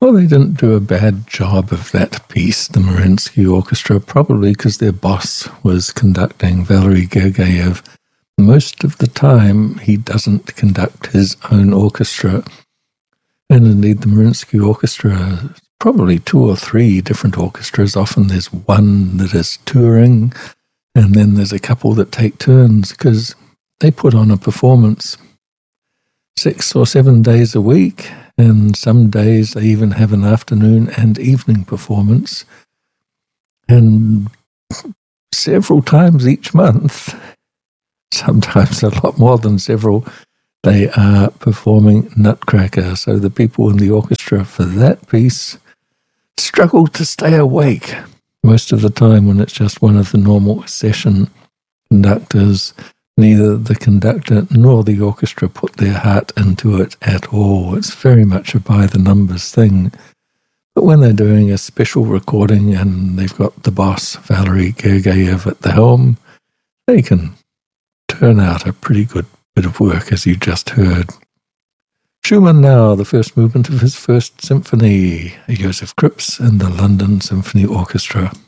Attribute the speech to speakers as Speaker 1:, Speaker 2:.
Speaker 1: Well, they didn't do a bad job of that piece, the Mariinsky Orchestra, probably because their boss was conducting, Valery Gergiev. Most of the time, he doesn't conduct his own orchestra. And indeed, the Mariinsky Orchestra, probably 2 or 3 different orchestras. Often there's one that is touring, and then there's a couple that take turns, because they put on a performance 6 or 7 days a week, and some days they even have an afternoon and evening performance. And several times each month, sometimes a lot more than several, they are performing Nutcracker. So the people in the orchestra for that piece struggle to stay awake most of the time when it's just one of the normal session conductors. Neither the conductor nor the orchestra put their heart into it at all. It's very much a by-the-numbers thing. But when they're doing a special recording and they've got the boss, Valery Gergiev, at the helm, they can turn out a pretty good bit of work, as you just heard. Schumann now, the first movement of his first symphony, Joseph Krips and the London Symphony Orchestra.